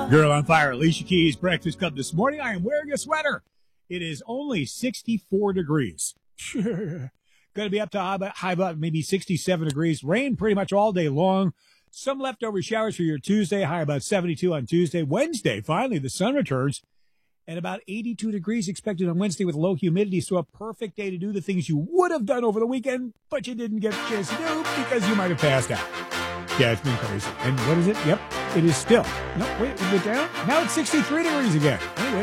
Girl on Fire, Alicia Keys, Breakfast Club this morning. I am wearing a sweater. It is only 64 degrees. Going to be up to high about maybe 67 degrees. Rain pretty much all day long. Some leftover showers for your Tuesday, high about 72 on Tuesday. Wednesday, finally, the sun returns. And about 82 degrees expected on Wednesday with low humidity. So a perfect day to do the things you would have done over the weekend, but you didn't get a chance to do because you might have passed out. Yeah, it's been crazy. And what is it? Yep, it is still. No, wait, is it down? Now it's 63 degrees again. Anyway.